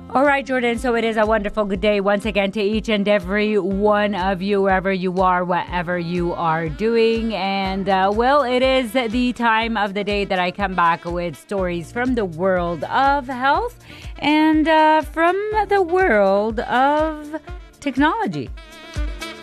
All right, Jordan. So it is a wonderful good day once again to each and every one of you, wherever you are, whatever you are doing. And well, it is the time of the day that I come back with stories from the world of health and from the world of technology.